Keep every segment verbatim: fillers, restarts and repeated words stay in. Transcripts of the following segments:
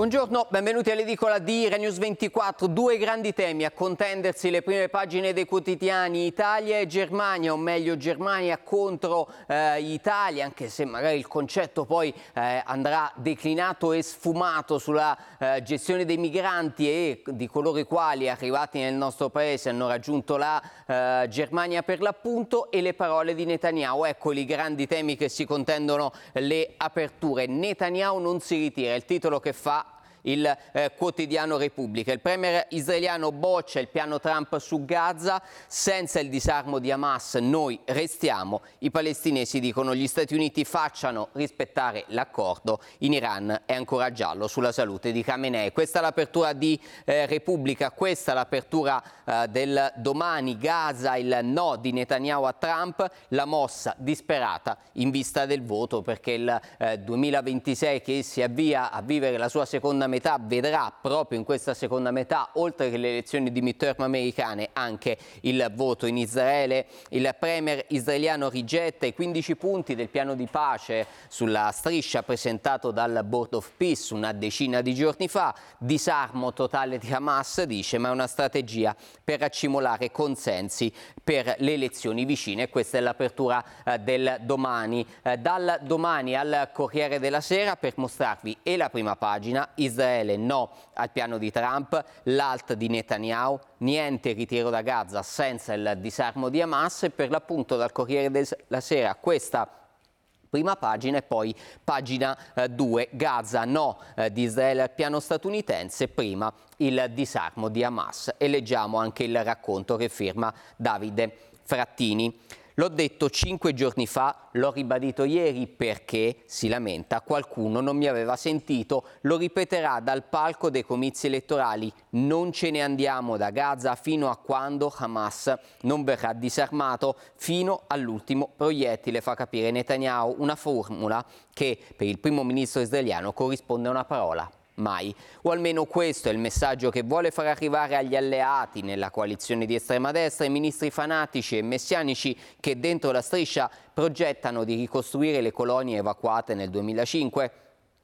Buongiorno, benvenuti all'edicola di Irenews ventiquattro. Due grandi temi a contendersi le prime pagine dei quotidiani: Italia e Germania, o meglio Germania contro eh, Italia, anche se magari il concetto poi eh, andrà declinato e sfumato sulla eh, gestione dei migranti e di coloro i quali arrivati nel nostro paese hanno raggiunto la eh, Germania per l'appunto, e le parole di Netanyahu. Eccoli i grandi temi che si contendono le aperture. Netanyahu non si ritira, il titolo che fa il eh, quotidiano Repubblica. Il premier israeliano boccia il piano Trump su Gaza: senza il disarmo di Hamas noi restiamo. I palestinesi dicono gli Stati Uniti facciano rispettare l'accordo. In Iran è ancora giallo sulla salute di Khamenei. Questa è l'apertura di eh, Repubblica, questa è l'apertura eh, del Domani. Gaza, il no di Netanyahu a Trump, la mossa disperata in vista del voto, perché il eh, duemilaventisei che si avvia a vivere la sua seconda metà vedrà proprio in questa seconda metà, oltre che le elezioni di midterm americane, anche il voto in Israele. Il premier israeliano rigetta i quindici punti del piano di pace sulla striscia presentato dal Board of Peace una decina di giorni fa. Disarmo totale di Hamas, dice, ma è una strategia per accumulare consensi per le elezioni vicine. Questa è l'apertura eh, del Domani. Eh, dal Domani al Corriere della Sera, per mostrarvi e la prima pagina: Israele no al piano di Trump, l'alt di Netanyahu, niente ritiro da Gaza senza il disarmo di Hamas. E per l'appunto dal Corriere della Sera questa prima pagina, e poi pagina due, Gaza no eh, di Israele al piano statunitense, prima il disarmo di Hamas. E leggiamo anche il racconto che firma Davide Frattini. L'ho detto cinque giorni fa, l'ho ribadito ieri perché, si lamenta, qualcuno non mi aveva sentito. Lo ripeterà dal palco dei comizi elettorali: non ce ne andiamo da Gaza fino a quando Hamas non verrà disarmato, fino all'ultimo proiettile, fa capire Netanyahu. Una formula che per il primo ministro israeliano corrisponde a una parola: mai. O almeno questo è il messaggio che vuole far arrivare agli alleati nella coalizione di estrema destra, i ministri fanatici e messianici che dentro la striscia progettano di ricostruire le colonie evacuate nel duemilacinque.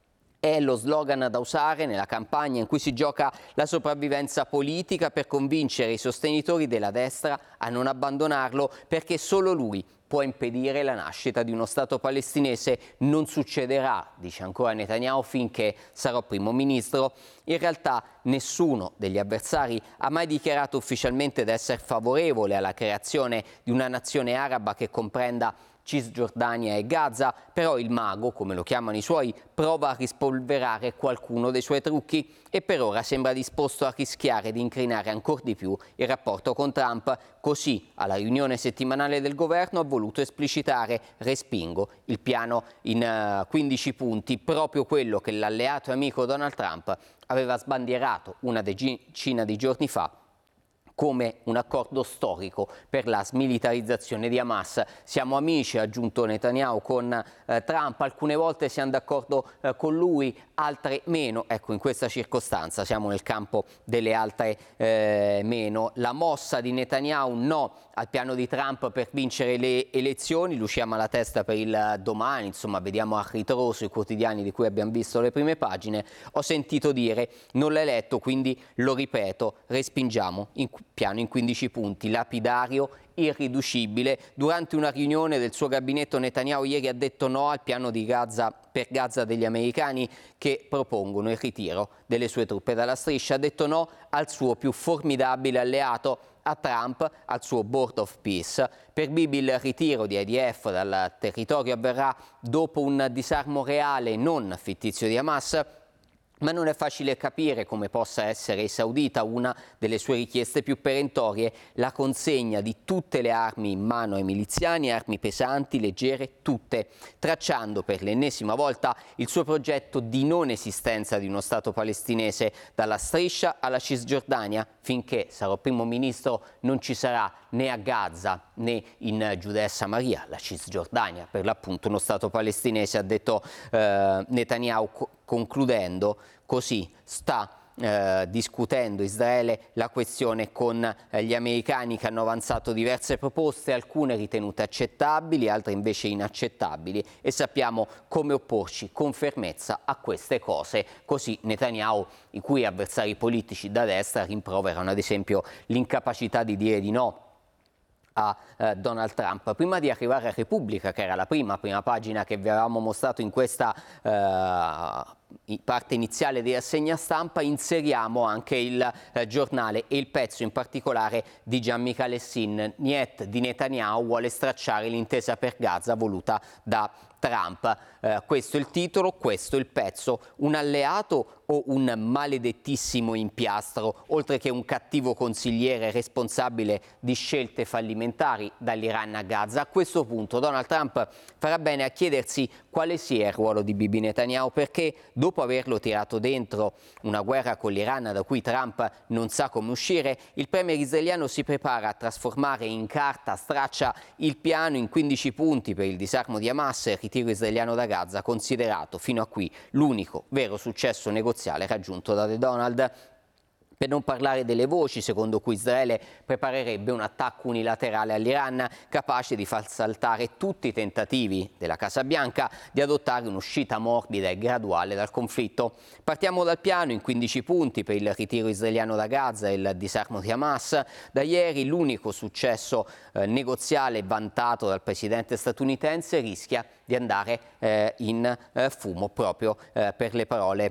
È lo slogan da usare nella campagna in cui si gioca la sopravvivenza politica per convincere i sostenitori della destra a non abbandonarlo, perché solo lui può impedire la nascita di uno Stato palestinese. Non succederà, dice ancora Netanyahu, finché sarò primo ministro. In realtà nessuno degli avversari ha mai dichiarato ufficialmente di essere favorevole alla creazione di una nazione araba che comprenda Cisgiordania e Gaza, però il mago, come lo chiamano i suoi, prova a rispolverare qualcuno dei suoi trucchi e per ora sembra disposto a rischiare di incrinare ancora di più il rapporto con Trump. Così, alla riunione settimanale del governo, ha voluto esplicitare: respingo il piano in uh, quindici punti, proprio quello che l'alleato e amico Donald Trump aveva sbandierato una decina di giorni fa come un accordo storico per la smilitarizzazione di Hamas. Siamo amici, ha aggiunto Netanyahu, con eh, Trump. Alcune volte siamo d'accordo eh, con lui, altre meno. Ecco, in questa circostanza siamo nel campo delle altre eh, meno. La mossa di Netanyahu no al piano di Trump per vincere le elezioni. Lucia Malatesta per il Domani, insomma vediamo a ritroso i quotidiani di cui abbiamo visto le prime pagine. Ho sentito dire: non l'hai letto, quindi lo ripeto, respingiamo in piano in quindici punti, lapidario, irriducibile. Durante una riunione del suo gabinetto, Netanyahu ieri ha detto no al piano di Gaza per Gaza degli americani che propongono il ritiro delle sue truppe dalla striscia. Ha detto no al suo più formidabile alleato, a Trump, al suo Board of Peace. Per Bibi il ritiro di I D F dal territorio avverrà dopo un disarmo reale, non fittizio, di Hamas. Ma non è facile capire come possa essere esaudita una delle sue richieste più perentorie: la consegna di tutte le armi in mano ai miliziani, armi pesanti, leggere, tutte, tracciando per l'ennesima volta il suo progetto di non esistenza di uno Stato palestinese. Dalla striscia alla Cisgiordania, finché sarò primo ministro non ci sarà né a Gaza né in Giudea e Samaria, la Cisgiordania per l'appunto uno Stato palestinese, ha detto eh, Netanyahu, concludendo: così sta eh, discutendo Israele la questione con eh, gli americani, che hanno avanzato diverse proposte, alcune ritenute accettabili, altre invece inaccettabili, e sappiamo come opporci con fermezza a queste cose. Così Netanyahu, i cui avversari politici da destra rimproverano ad esempio l'incapacità di dire di no a eh, Donald Trump. Prima di arrivare a Repubblica, che era la prima, prima pagina che vi avevamo mostrato in questa eh, parte iniziale di rassegna stampa, inseriamo anche il eh, giornale e il pezzo in particolare di Gian Michele Sin. Niet di Netanyahu vuole stracciare l'intesa per Gaza voluta da Trump. Eh, questo è il titolo, questo è il pezzo. Un alleato o un maledettissimo impiastro, oltre che un cattivo consigliere responsabile di scelte fallimentari dall'Iran a Gaza? A questo punto Donald Trump farà bene a chiedersi quale sia il ruolo di Bibi Netanyahu, perché dopo averlo tirato dentro una guerra con l'Iran da cui Trump non sa come uscire, il premier israeliano si prepara a trasformare in carta straccia il piano in quindici punti per il disarmo di Hamas e il ritiro israeliano da Gaza, considerato fino a qui l'unico vero successo negoziale raggiunto da Donald. Per non parlare delle voci secondo cui Israele preparerebbe un attacco unilaterale all'Iran, capace di far saltare tutti i tentativi della Casa Bianca di adottare un'uscita morbida e graduale dal conflitto. Partiamo dal piano in quindici punti per il ritiro israeliano da Gaza e il disarmo di Hamas. Da ieri l'unico successo eh, negoziale vantato dal presidente statunitense rischia di andare eh, in eh, fumo proprio eh, per le parole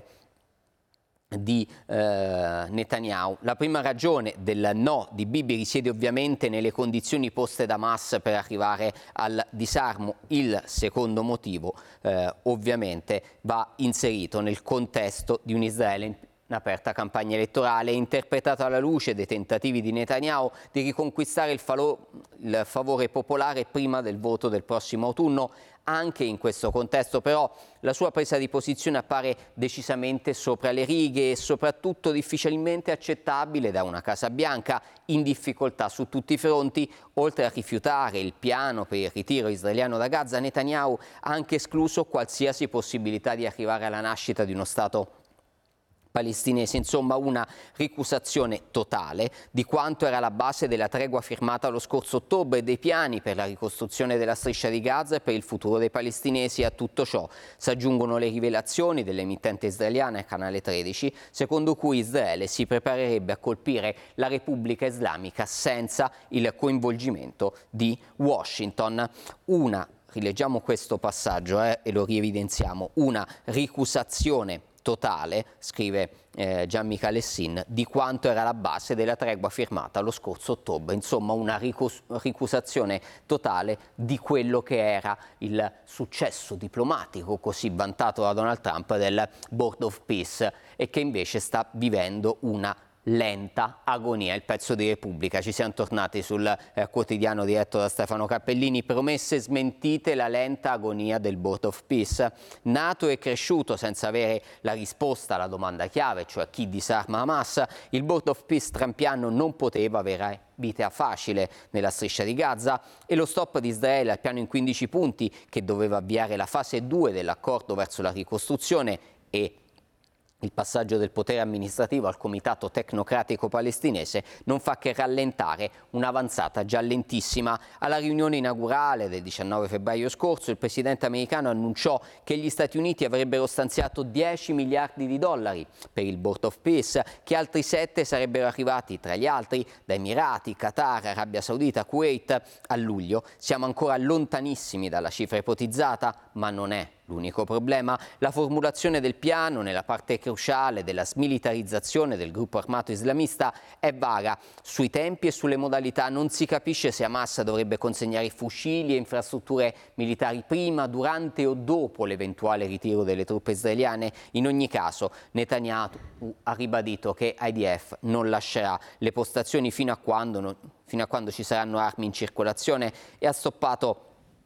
di eh, Netanyahu. La prima ragione del no di Bibi risiede ovviamente nelle condizioni poste da Hamas per arrivare al disarmo. Il secondo motivo eh, ovviamente va inserito nel contesto di un Israele in aperta campagna elettorale, interpretato alla luce dei tentativi di Netanyahu di riconquistare il, falo, il favore popolare prima del voto del prossimo autunno. Anche in questo contesto però la sua presa di posizione appare decisamente sopra le righe e soprattutto difficilmente accettabile da una Casa Bianca in difficoltà su tutti i fronti. Oltre a rifiutare il piano per il ritiro israeliano da Gaza, Netanyahu ha anche escluso qualsiasi possibilità di arrivare alla nascita di uno Stato palestinese, insomma una ricusazione totale di quanto era la base della tregua firmata lo scorso ottobre e dei piani per la ricostruzione della striscia di Gaza e per il futuro dei palestinesi. A tutto ciò si aggiungono le rivelazioni dell'emittente israeliana Canale tredici, secondo cui Israele si preparerebbe a colpire la Repubblica Islamica senza il coinvolgimento di Washington. Una, rileggiamo questo passaggio eh, e lo rievidenziamo, una ricusazione totale, scrive eh, Gian Michele Sin, di quanto era la base della tregua firmata lo scorso ottobre. Insomma una ricus- ricusazione totale di quello che era il successo diplomatico così vantato da Donald Trump del Board of Peace e che invece sta vivendo una lenta agonia. Il pezzo di Repubblica, ci siamo tornati sul eh, quotidiano diretto da Stefano Cappellini. Promesse smentite, la lenta agonia del Board of Peace. Nato e cresciuto senza avere la risposta alla domanda chiave, cioè chi disarma Hamas, il Board of Peace trampiano non poteva avere vita facile nella striscia di Gaza e lo stop di Israele al piano in quindici punti, che doveva avviare la fase due dell'accordo verso la ricostruzione e il passaggio del potere amministrativo al Comitato Tecnocratico Palestinese, non fa che rallentare un'avanzata già lentissima. Alla riunione inaugurale del diciannove febbraio scorso il presidente americano annunciò che gli Stati Uniti avrebbero stanziato dieci miliardi di dollari per il Board of Peace, che altri sette sarebbero arrivati tra gli altri da Emirati, Qatar, Arabia Saudita, Kuwait. A luglio siamo ancora lontanissimi dalla cifra ipotizzata, ma non è l'unico problema. La formulazione del piano nella parte cruciale della smilitarizzazione del gruppo armato islamista è vaga sui tempi e sulle modalità. Non si capisce se Hamas dovrebbe consegnare fucili e infrastrutture militari prima, durante o dopo l'eventuale ritiro delle truppe israeliane. In ogni caso Netanyahu ha ribadito che I D F non lascerà le postazioni fino a quando, non, fino a quando ci saranno armi in circolazione e ha stoppato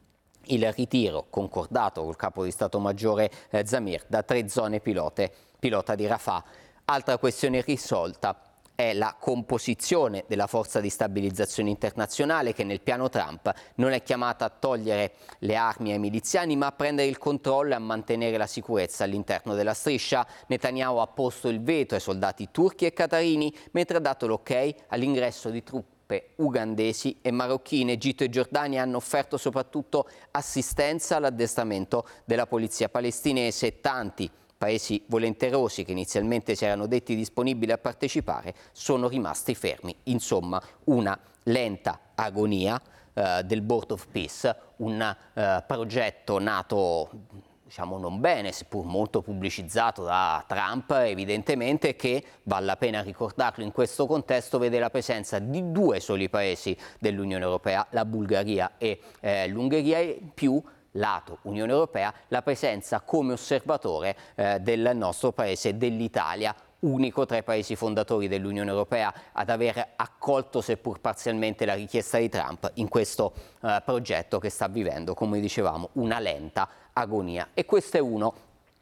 il ritiro concordato col capo di Stato Maggiore eh, Zamir da tre zone pilote, pilota di Rafah. Altra questione irrisolta è è la composizione della forza di stabilizzazione internazionale che nel piano Trump non è chiamata a togliere le armi ai miliziani ma a prendere il controllo e a mantenere la sicurezza all'interno della striscia. Netanyahu ha posto il veto ai soldati turchi e qatarini mentre ha dato l'ok all'ingresso di truppe ugandesi e marocchine. Egitto e Giordania hanno offerto soprattutto assistenza all'addestramento della polizia palestinese. Tanti paesi volenterosi che inizialmente si erano detti disponibili a partecipare sono rimasti fermi. Insomma, una lenta agonia eh, del Board of Peace, un eh, progetto nato diciamo non bene, seppur molto pubblicizzato da Trump, evidentemente, che, vale la pena ricordarlo in questo contesto, vede la presenza di due soli paesi dell'Unione Europea, la Bulgaria e eh, l'Ungheria, e più lato Unione Europea la presenza come osservatore eh, del nostro paese, dell'Italia, unico tra i paesi fondatori dell'Unione Europea ad aver accolto seppur parzialmente la richiesta di Trump in questo eh, progetto che sta vivendo, come dicevamo, una lenta agonia. E questo è uno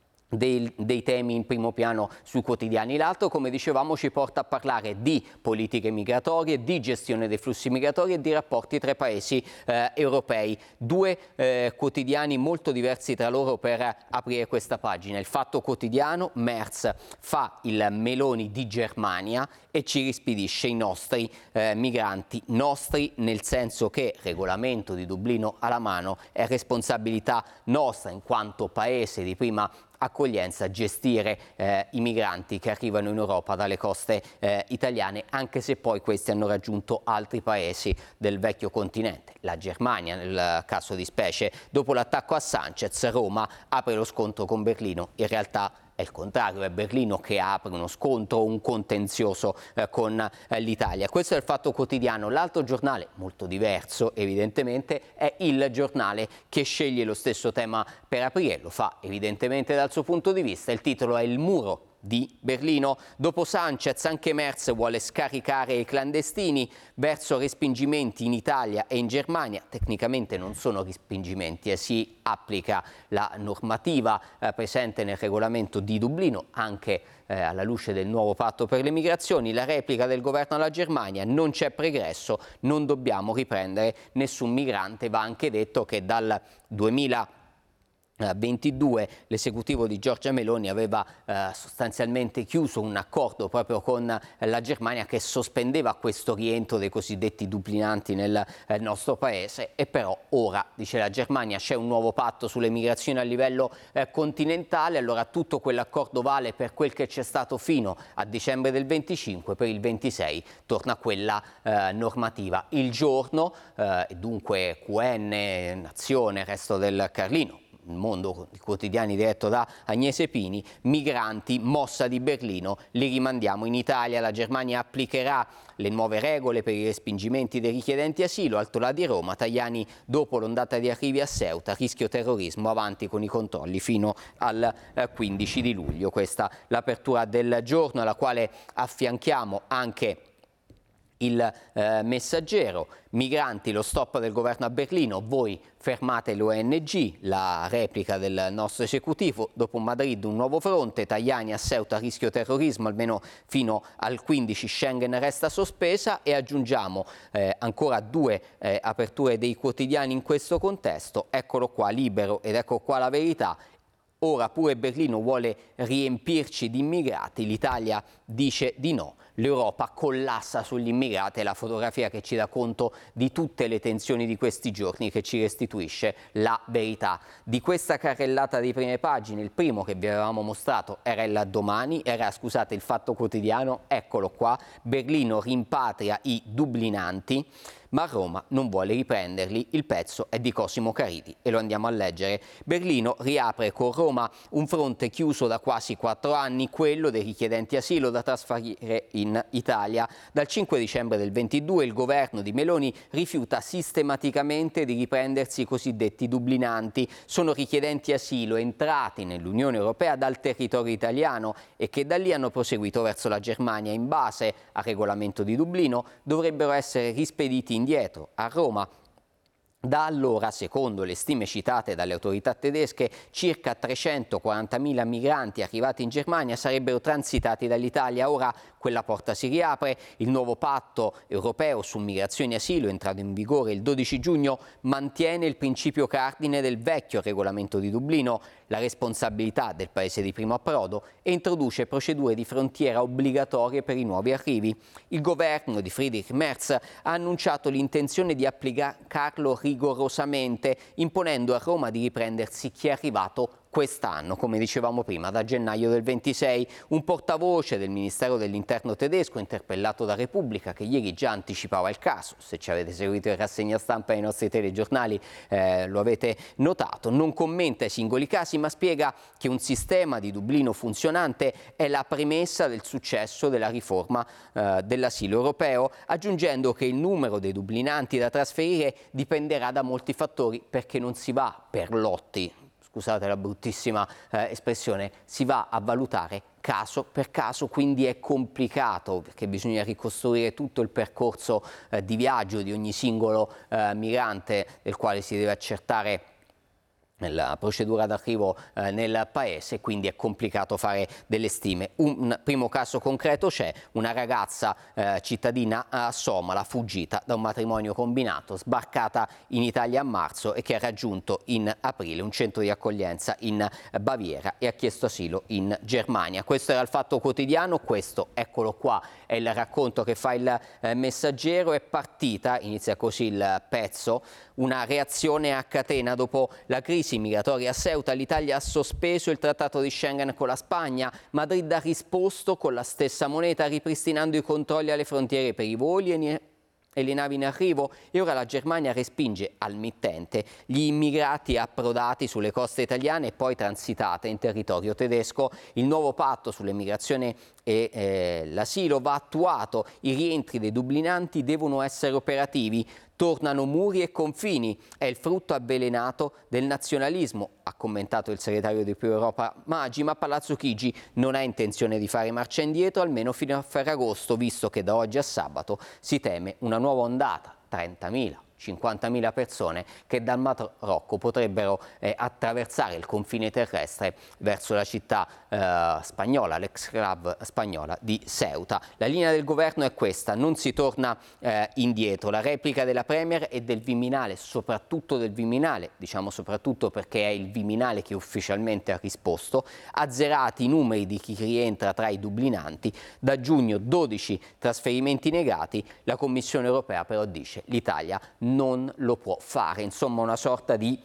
Dei, dei temi in primo piano sui quotidiani. L'altro, come dicevamo, ci porta a parlare di politiche migratorie, di gestione dei flussi migratori e di rapporti tra i paesi eh, europei. Due eh, quotidiani molto diversi tra loro per aprire questa pagina. Il Fatto Quotidiano: Merz fa il Meloni di Germania e ci rispedisce i nostri eh, migranti, nostri nel senso che regolamento di Dublino alla mano è responsabilità nostra in quanto paese di prima accoglienza gestire eh, i migranti che arrivano in Europa dalle coste eh, italiane, anche se poi questi hanno raggiunto altri paesi del vecchio continente. La Germania, nel caso di specie, dopo l'attacco a Sanchez, Roma apre lo scontro con Berlino. In realtà è il contrario, è Berlino che apre uno scontro, un contenzioso eh, con eh, l'Italia. Questo è il Fatto Quotidiano. L'altro giornale, molto diverso evidentemente, è Il Giornale, che sceglie lo stesso tema per aprire, lo fa evidentemente dal suo punto di vista. Il titolo è Il muro di Berlino. Dopo Sanchez anche Merz vuole scaricare i clandestini verso respingimenti in Italia e in Germania. Tecnicamente non sono respingimenti, eh, si applica la normativa eh, presente nel regolamento di Dublino anche eh, alla luce del nuovo patto per le migrazioni. La replica del governo alla Germania: non c'è pregresso, non dobbiamo riprendere nessun migrante. Va anche detto che dal duemilaventidue l'esecutivo di Giorgia Meloni aveva eh, sostanzialmente chiuso un accordo proprio con eh, la Germania che sospendeva questo rientro dei cosiddetti dublinanti nel eh, nostro paese, e però ora, dice la Germania, c'è un nuovo patto sulle migrazioni a livello eh, continentale. Allora tutto quell'accordo vale per quel che c'è stato fino a dicembre del venticinque, per il ventisei torna quella eh, normativa. Il Giorno, eh, dunque Q N, Nazione, Resto del Carlino, Il Mondo, i quotidiani diretto da Agnese Pini: migranti, mossa di Berlino, li rimandiamo in Italia. La Germania applicherà le nuove regole per i respingimenti dei richiedenti asilo. Altolà di Roma, Tajani: dopo l'ondata di arrivi a Ceuta, rischio terrorismo, avanti con i controlli fino al quindici di luglio. Questa l'apertura del Giorno, alla quale affianchiamo anche Il eh, Messaggero. Migranti, lo stop del governo a Berlino, voi fermate le O N G, la replica del nostro esecutivo. Dopo Madrid un nuovo fronte, Tajani: a Ceuta rischio terrorismo, almeno fino al quindici, Schengen resta sospesa. E aggiungiamo eh, ancora due eh, aperture dei quotidiani in questo contesto. Eccolo qua, Libero, ed ecco qua La Verità. Ora pure Berlino vuole riempirci di immigrati, l'Italia dice di no. L'Europa collassa sugli immigrati, è la fotografia che ci dà conto di tutte le tensioni di questi giorni, che ci restituisce La Verità. Di questa carrellata di prime pagine, il primo che vi avevamo mostrato era il Domani, era scusate il Fatto Quotidiano, eccolo qua: Berlino rimpatria i dublinanti, ma Roma non vuole riprenderli. Il pezzo è di Cosimo Caridi e lo andiamo a leggere. Berlino riapre con Roma un fronte chiuso da quasi quattro anni, quello dei richiedenti asilo da trasferire in Italia. Dal cinque dicembre del ventidue il governo di Meloni rifiuta sistematicamente di riprendersi i cosiddetti dublinanti. Sono richiedenti asilo entrati nell'Unione Europea dal territorio italiano e che da lì hanno proseguito verso la Germania. In base al regolamento di Dublino dovrebbero essere rispediti indietro a Roma Da allora, secondo le stime citate dalle autorità tedesche, circa trecentoquarantamila migranti arrivati in Germania sarebbero transitati dall'Italia. Ora quella porta si riapre. Il nuovo patto europeo su migrazione e asilo, entrato in vigore il dodici giugno, mantiene il principio cardine del vecchio regolamento di Dublino, la responsabilità del paese di primo approdo, e introduce procedure di frontiera obbligatorie per i nuovi arrivi. Il governo di Friedrich Merz ha annunciato l'intenzione di applicarlo rigorosamente, imponendo a Roma di riprendersi chi è arrivato quest'anno, come dicevamo prima, da gennaio del ventisei. Un portavoce del Ministero dell'Interno tedesco, interpellato da Repubblica, che ieri già anticipava il caso, se ci avete seguito in rassegna stampa ai nostri telegiornali eh, lo avete notato, non commenta i singoli casi, ma spiega che un sistema di Dublino funzionante è la premessa del successo della riforma eh, dell'asilo europeo, aggiungendo che il numero dei dublinanti da trasferire dipenderà da molti fattori, perché non si va per lotti. Scusate la bruttissima eh, espressione, si va a valutare caso per caso, quindi è complicato perché bisogna ricostruire tutto il percorso eh, di viaggio di ogni singolo eh, migrante, del quale si deve accertare la procedura d'arrivo eh, nel paese, quindi è complicato fare delle stime. Un primo caso concreto c'è: una ragazza eh, cittadina eh, somala fuggita da un matrimonio combinato, sbarcata in Italia a marzo e che ha raggiunto in aprile un centro di accoglienza in Baviera e ha chiesto asilo in Germania. Questo era il Fatto Quotidiano, questo, eccolo qua, è il racconto che fa il eh, Messaggero. È partita, inizia così il pezzo, una reazione a catena dopo la crisi migratoria a Ceuta. L'Italia ha sospeso il trattato di Schengen con la Spagna. Madrid ha risposto con la stessa moneta, ripristinando i controlli alle frontiere per i voli e e le navi in arrivo, e ora la Germania respinge al mittente gli immigrati approdati sulle coste italiane e poi transitate in territorio tedesco. Il nuovo patto sull'immigrazione e eh, l'asilo va attuato, i rientri dei dublinanti devono essere operativi. Tornano muri e confini, è il frutto avvelenato del nazionalismo, ha commentato il segretario di Più Europa Maggi, ma Palazzo Chigi non ha intenzione di fare marcia indietro, almeno fino a Ferragosto, visto che da oggi a sabato si teme una nuova ondata, trentamila. cinquantamila persone che dal Marocco potrebbero eh, attraversare il confine terrestre verso la città eh, spagnola, l'ex-clave spagnola di Ceuta. La linea del governo è questa: non si torna eh, indietro. La replica della Premier e del Viminale, soprattutto del Viminale, diciamo soprattutto perché è il Viminale che ufficialmente ha risposto, azzerati i numeri di chi rientra tra i dublinanti, da giugno dodici trasferimenti negati. La Commissione europea però dice l'Italia non lo può fare, insomma una sorta di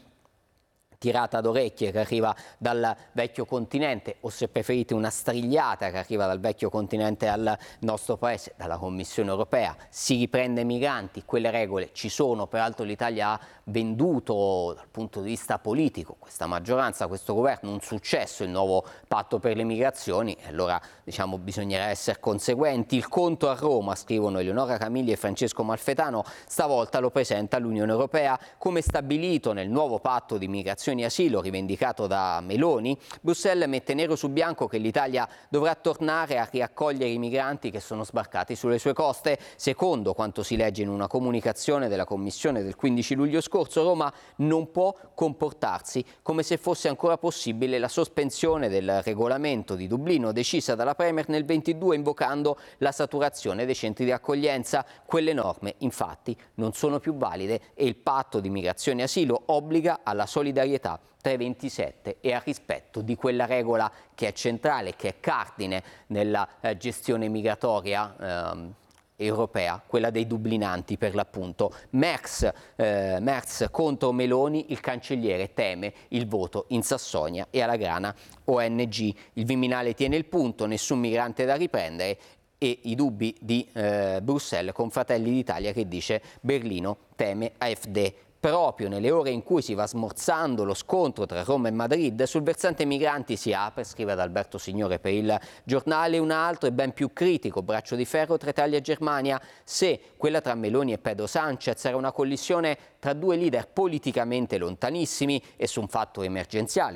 tirata d'orecchie che arriva dal vecchio continente, o se preferite una strigliata che arriva dal vecchio continente al nostro paese, dalla Commissione europea. Si riprende i migranti, quelle regole ci sono, peraltro l'Italia ha venduto dal punto di vista politico, questa maggioranza, questo governo, un successo il nuovo patto per le migrazioni, e allora diciamo bisognerà essere conseguenti. Il conto a Roma, scrivono Eleonora Camilli e Francesco Malfetano, stavolta lo presenta l'Unione Europea. Come stabilito nel nuovo patto di migrazione e asilo rivendicato da Meloni, Bruxelles mette nero su bianco che l'Italia dovrà tornare a riaccogliere i migranti che sono sbarcati sulle sue coste. Secondo quanto si legge in una comunicazione della Commissione del quindici luglio scorso, Roma non può comportarsi come se fosse ancora possibile la sospensione del regolamento di Dublino decisa dalla Premier nel ventidue, invocando la saturazione dei centri di accoglienza. Quelle norme infatti non sono più valide e il patto di migrazione e asilo obbliga alla solidarietà tra i ventisette e al rispetto di quella regola che è centrale, che è cardine nella eh, gestione migratoria ehm, europea, quella dei dublinanti per l'appunto. Merz, eh, Merz contro Meloni, il cancelliere teme il voto in Sassonia e alla grana O N G. Il Viminale tiene il punto, nessun migrante da riprendere, e i dubbi di eh, Bruxelles con Fratelli d'Italia che dice Berlino teme A F D. Proprio nelle ore in cui si va smorzando lo scontro tra Roma e Madrid, sul versante migranti si apre, scrive ad Alberto Signore per il Giornale, un altro e ben più critico braccio di ferro tra Italia e Germania. Se quella tra Meloni e Pedro Sanchez era una collisione tra due leader politicamente lontanissimi e su un fatto emergenziale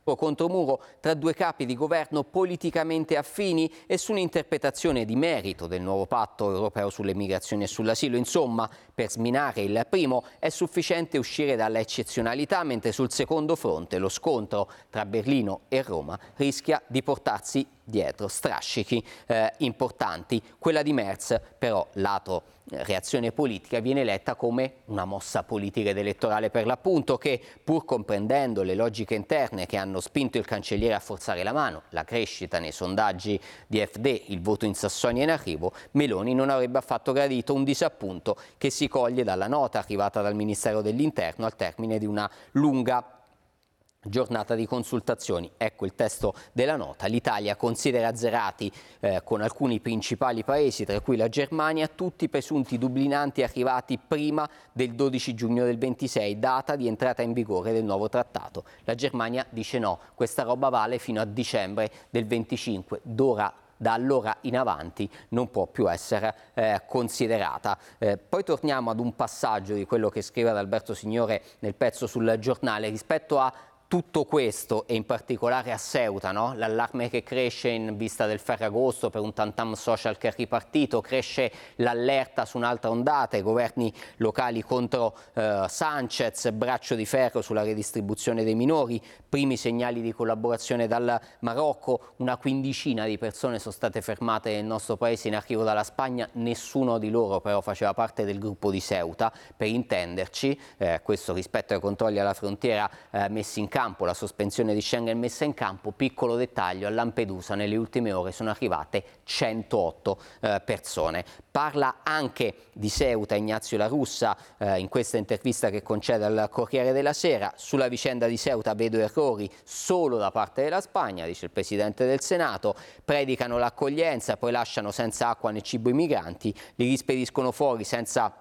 contro muro tra due capi di governo politicamente affini e su un'interpretazione di merito del nuovo patto europeo sulle migrazioni e sull'asilo. Insomma, per sminare il primo è sufficiente uscire dalla eccezionalità, mentre sul secondo fronte lo scontro tra Berlino e Roma rischia di portarsi dietro strascichi eh, importanti. Quella di Merz, però, lato eh, reazione politica, viene letta come una mossa politica ed elettorale per l'appunto che, pur comprendendo le logiche interne che hanno spinto il cancelliere a forzare la mano, la crescita nei sondaggi di A F D, il voto in Sassonia in arrivo, Meloni non avrebbe affatto gradito un disappunto che si coglie dalla nota arrivata dal Ministero dell'Interno al termine di una lunga giornata di consultazioni. Ecco il testo della nota. L'Italia considera azzerati eh, con alcuni principali paesi, tra cui la Germania, tutti i presunti dublinanti arrivati prima del dodici giugno del ventisei, data di entrata in vigore del nuovo trattato. La Germania dice no, questa roba vale fino a dicembre del venticinque, d'ora da allora in avanti non può più essere eh, considerata. Eh, poi torniamo ad un passaggio di quello che scrive Adalberto Signore nel pezzo sul Giornale rispetto a tutto questo e in particolare a Ceuta, no? L'allarme che cresce in vista del Ferragosto per un tantam social che è ripartito, cresce l'allerta su un'altra ondata, i governi locali contro eh, Sanchez, braccio di ferro sulla redistribuzione dei minori, primi segnali di collaborazione dal Marocco, una quindicina di persone sono state fermate nel nostro paese in arrivo dalla Spagna, nessuno di loro però faceva parte del gruppo di Ceuta, per intenderci, eh, questo rispetto ai controlli alla frontiera eh, messi in campo. Campo, la sospensione di Schengen messa in campo. Piccolo dettaglio, a Lampedusa nelle ultime ore sono arrivate centootto eh, persone. Parla anche di Ceuta Ignazio La Russa eh, in questa intervista che concede al Corriere della Sera. Sulla vicenda di Ceuta vedo errori solo da parte della Spagna, dice il Presidente del Senato, predicano l'accoglienza, poi lasciano senza acqua né cibo i migranti, li rispediscono fuori senza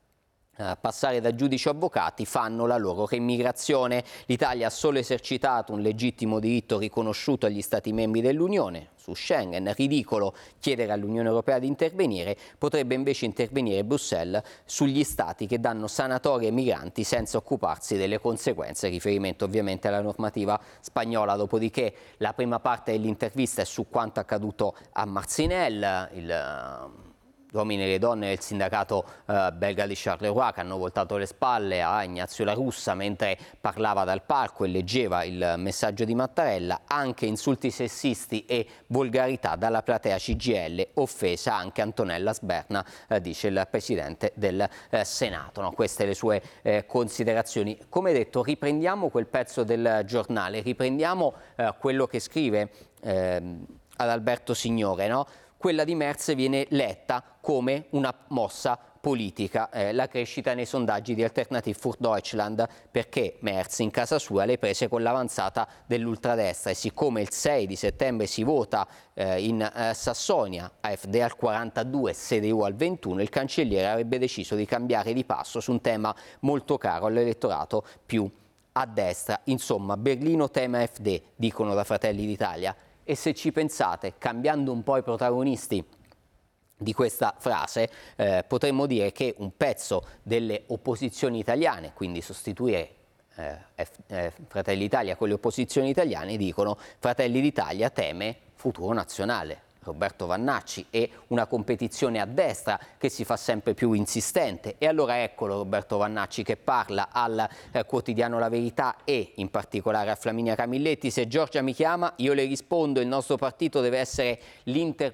passare da giudici o avvocati, fanno la loro reimmigrazione. L'Italia ha solo esercitato un legittimo diritto riconosciuto agli Stati membri dell'Unione su Schengen. Ridicolo chiedere all'Unione Europea di intervenire, potrebbe invece intervenire Bruxelles sugli Stati che danno sanatorie ai migranti senza occuparsi delle conseguenze, riferimento ovviamente alla normativa spagnola. Dopodiché la prima parte dell'intervista è su quanto accaduto a Marcinelle, il Gli uomini e le donne del sindacato eh, belga di Charleroi che hanno voltato le spalle a Ignazio La Russa mentre parlava dal palco e leggeva il messaggio di Mattarella, anche insulti sessisti e volgarità dalla platea C G I L, offesa anche Antonella Sberna, eh, dice il Presidente del eh, Senato. No, queste le sue eh, considerazioni. Come detto, riprendiamo quel pezzo del Giornale, riprendiamo eh, quello che scrive eh, Adalberto Signore, no? Quella di Merz viene letta come una mossa politica, eh, la crescita nei sondaggi di Alternative für Deutschland, perché Merz in casa sua le prese con l'avanzata dell'ultradestra e siccome il sei di settembre si vota eh, in eh, Sassonia, A F D al quarantadue, C D U al ventuno, il cancelliere avrebbe deciso di cambiare di passo su un tema molto caro all'elettorato più a destra. Insomma, Berlino teme A F D, dicono da Fratelli d'Italia. E se ci pensate, cambiando un po' i protagonisti di questa frase, eh, potremmo dire che un pezzo delle opposizioni italiane, quindi sostituire eh, eh, Fratelli d'Italia con le opposizioni italiane, dicono Fratelli d'Italia teme futuro nazionale. Roberto Vannacci e una competizione a destra che si fa sempre più insistente. E allora eccolo Roberto Vannacci che parla al eh, quotidiano La Verità e in particolare a Flaminia Camilletti: se Giorgia mi chiama io le rispondo, il nostro partito deve essere l'inter